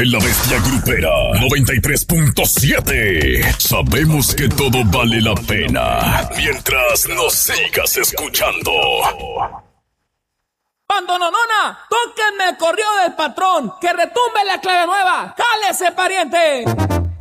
de la bestia grupera 93.7. Sabemos que todo vale la pena mientras nos sigas escuchando. ¡Bandononona! ¡Tóquenme el corrido del patrón! ¡Que retumbe la clave nueva! ¡Jálese, pariente!